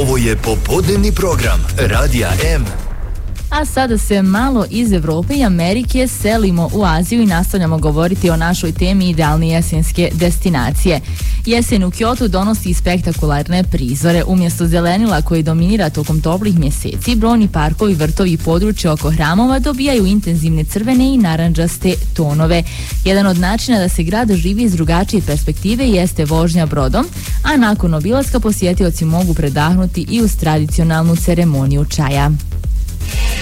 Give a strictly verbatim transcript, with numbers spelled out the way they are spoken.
Ovo je popodnevni program Radija M. A sada se malo iz Evrope i Amerike selimo u Aziju i nastavljamo govoriti o našoj temi idealne jesenske destinacije. Jesen u Kyotu donosi spektakularne prizore. Umjesto zelenila koji dominira tokom toplih mjeseci, brojni parkovi, vrtovi i područje oko hramova dobijaju intenzivne crvene i narandžaste tonove. Jedan od načina da se grad živi iz drugačije perspektive jeste vožnja brodom, a nakon obilaska posjetioci mogu predahnuti i uz tradicionalnu ceremoniju čaja.